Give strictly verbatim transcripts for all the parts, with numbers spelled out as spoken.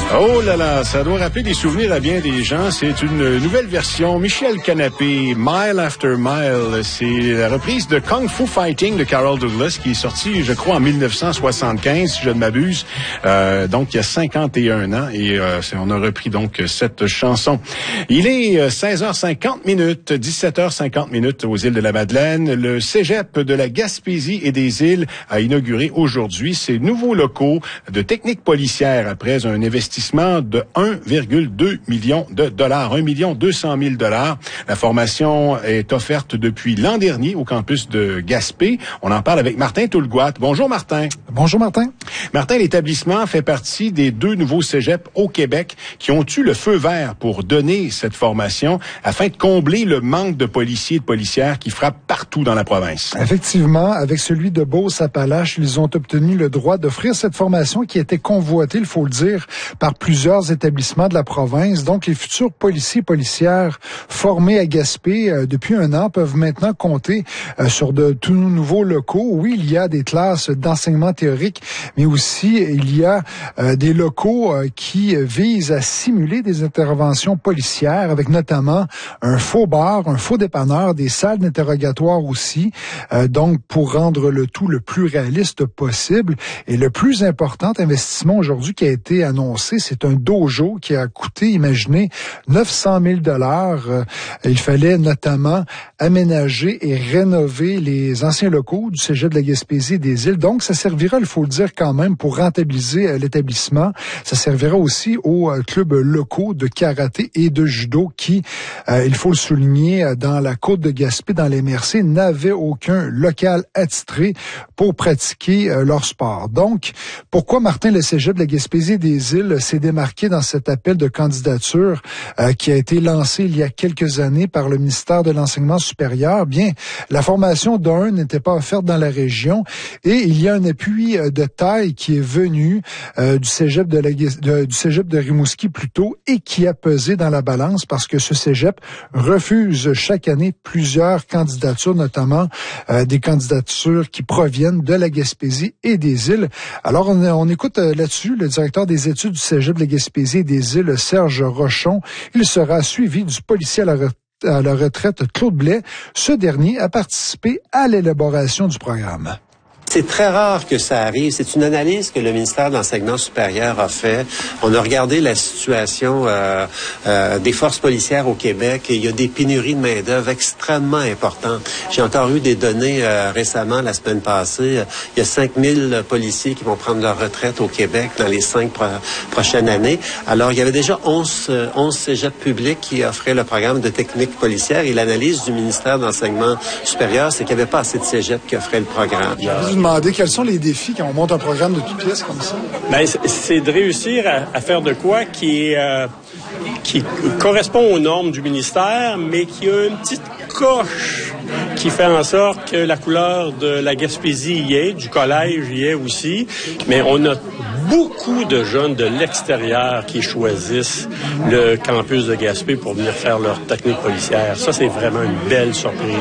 Oh là là, ça doit rappeler des souvenirs à bien des gens. C'est une nouvelle version. Michel Canapé, Mile After Mile. C'est la reprise de Kung Fu Fighting de Carol Douglas qui est sortie, je crois, en dix-neuf cent soixante-quinze, si je ne m'abuse. Euh, donc, il y a cinquante et un ans. Et euh, on a repris donc cette chanson. Il est seize heures cinquante minutes, dix-sept heures cinquante minutes aux îles de la Madeleine. Le cégep de la Gaspésie et des îles a inauguré aujourd'hui ses nouveaux locaux de technique policière après un investissement de un virgule deux million de dollars, un million deux cent mille dollars. La formation est offerte depuis l'an dernier au campus de Gaspé. On en parle avec Martin Toulgoat. Bonjour Martin. Bonjour Martin. Martin, l'établissement fait partie des deux nouveaux cégeps au Québec qui ont eu le feu vert pour donner cette formation afin de combler le manque de policiers et de policières qui frappent partout dans la province. Effectivement, avec celui de Beauce-Appalaches, ils ont obtenu le droit d'offrir cette formation qui était convoitée, il faut le dire, par plusieurs établissements de la province. Donc, les futurs policiers et policières formés à Gaspé euh, depuis un an peuvent maintenant compter euh, sur de tout nouveaux locaux. Oui, il y a des classes d'enseignement théorique, mais aussi il y a euh, des locaux euh, qui visent à simuler des interventions policières, avec notamment un faux bar, un faux dépanneur, des salles d'interrogatoire aussi, euh, donc pour rendre le tout le plus réaliste possible. Et le plus important investissement aujourd'hui qui a été annoncé, c'est un dojo qui a coûté, imaginez, neuf cent mille dollars. Il fallait notamment aménager et rénover les anciens locaux du cégep de la Gaspésie et des îles. Donc, ça servira, il faut le dire quand même, pour rentabiliser l'établissement. Ça servira aussi aux clubs locaux de karaté et de judo qui, euh, il faut le souligner, dans la côte de Gaspé, dans les M R C, n'avaient aucun local attitré pour pratiquer euh, leur sport. Donc, pourquoi, Martin, le cégep de la Gaspésie et des îles s'est démarqué dans cet appel de candidature euh, qui a été lancé il y a quelques années par le ministère de l'Enseignement supérieur? Bien, la formation d'un n'était pas offerte dans la région et il y a un appui euh, de taille qui est venu euh, du cégep de, la, de du cégep de Rimouski plutôt et qui a pesé dans la balance parce que ce cégep refuse chaque année plusieurs candidatures, notamment euh, des candidatures qui proviennent de la Gaspésie et des îles. Alors, on, on écoute euh, là-dessus le directeur des études du cégep de la Gaspésie et des îles, Serge Rochon. Il sera suivi du policier à la retraite à la retraite, Claude Blais. Ce dernier a participé à l'élaboration du programme. C'est très rare que ça arrive. C'est une analyse que le ministère de l'Enseignement supérieur a fait. On a regardé la situation euh, euh, des forces policières au Québec et il y a des pénuries de main-d'œuvre extrêmement importantes. J'ai encore eu des données euh, récemment, la semaine passée. Il y a cinq mille policiers qui vont prendre leur retraite au Québec dans les cinq pro- prochaines années. Alors, il y avait déjà onze, onze cégeps publics qui offraient le programme de technique policière et l'analyse du ministère de l'Enseignement supérieur, c'est qu'il n'y avait pas assez de cégeps qui offraient le programme. Demander quels sont les défis quand on monte un programme de toutes pièces comme ça? Ben, c'est de réussir à, à faire de quoi qui, est, euh, qui correspond aux normes du ministère, mais qui a une petite coche qui fait en sorte que la couleur de la Gaspésie y est, du collège y est aussi. Mais on a beaucoup de jeunes de l'extérieur qui choisissent le campus de Gaspé pour venir faire leur technique policière. Ça, c'est vraiment une belle surprise.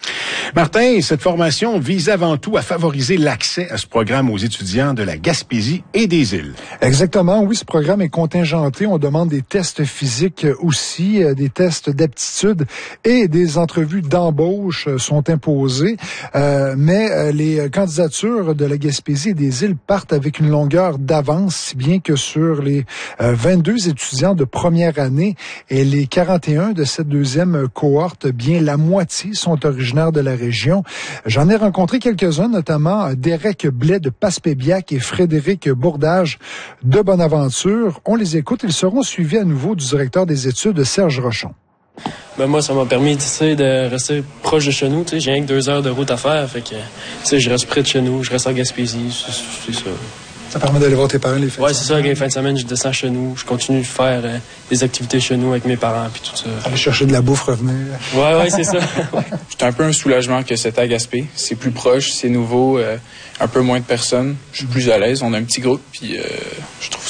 Martin, cette formation vise avant tout à favoriser l'accès à ce programme aux étudiants de la Gaspésie et des îles. Exactement, oui, ce programme est contingenté. On demande des tests physiques aussi, des tests d'aptitude et des entrevues d'embauche sont imposées. Euh, mais les candidatures de la Gaspésie et des îles partent avec une longueur d'avance, si bien que sur les vingt-deux étudiants de première année et les quarante et un de cette deuxième cohorte, bien la moitié sont originaires de la région. J'en ai rencontré quelques-uns, notamment Derek Blais de Passepébiac et Frédéric Bourdage de Bonaventure. On les écoute. Ils seront suivis à nouveau du directeur des études, Serge Rochon. Ben moi, ça m'a permis de rester proche de chez nous. J'ai rien que deux heures de route à faire. Fait que je reste près de chez nous. Je reste en Gaspésie. C'est ça. Ça permet d'aller voir tes parents les fins ouais, de semaine. Oui, c'est ça. Les fins de semaine, je descends chez nous. Je continue de faire euh, des activités chez nous avec mes parents puis tout ça. Aller chercher de la bouffe, revenir. Ouais, ouais, c'est ça. C'est un peu un soulagement que c'était à Gaspé. C'est plus proche, c'est nouveau, euh, un peu moins de personnes. Je suis plus à l'aise. On a un petit groupe puis euh, je trouve ça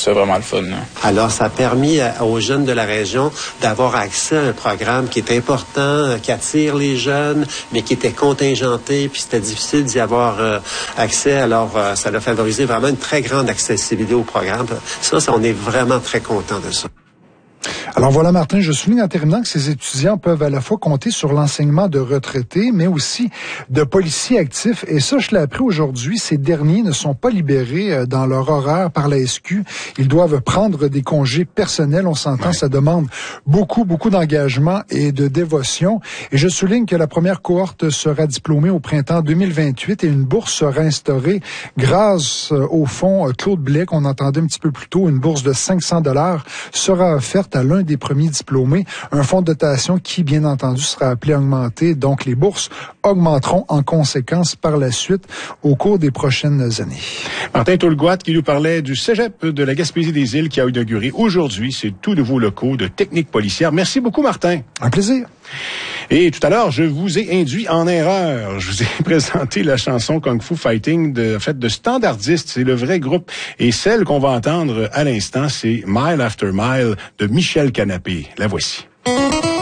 ça vraiment le fun. Là. Alors, ça a permis à, aux jeunes de la région d'avoir accès à un programme qui est important, qui attire les jeunes, mais qui était contingenté, puis c'était difficile d'y avoir euh, accès. Alors, euh, ça a favorisé vraiment une très grande accessibilité au programme. Ça, ça on est vraiment très content de ça. Alors voilà, Martin, je souligne en terminant que ces étudiants peuvent à la fois compter sur l'enseignement de retraités, mais aussi de policiers actifs. Et ça, je l'ai appris aujourd'hui, ces derniers ne sont pas libérés dans leur horaire par la S Q. Ils doivent prendre des congés personnels. On s'entend, ouais. Ça demande beaucoup, beaucoup d'engagement et de dévotion. Et je souligne que la première cohorte sera diplômée au printemps deux mille vingt-huit et une bourse sera instaurée grâce au fonds Claude Blais qu'on entendait un petit peu plus tôt. Une bourse de cinq cents dollars sera offerte à l'un des premiers diplômés. Un fonds de dotation qui, bien entendu, sera appelé à augmenter. Donc, les bourses augmenteront en conséquence par la suite au cours des prochaines années. Martin Toulgoat qui nous parlait du Cégep de la Gaspésie-des-Îles qui a inauguré aujourd'hui ses tout nouveaux locaux de technique policière. Merci beaucoup, Martin. Un plaisir. Et tout à l'heure, je vous ai induit en erreur. Je vous ai présenté la chanson Kung Fu Fighting de, en fait, de Standardiste. C'est le vrai groupe. Et celle qu'on va entendre à l'instant, c'est Mile After Mile de Michel Canapé. La voici.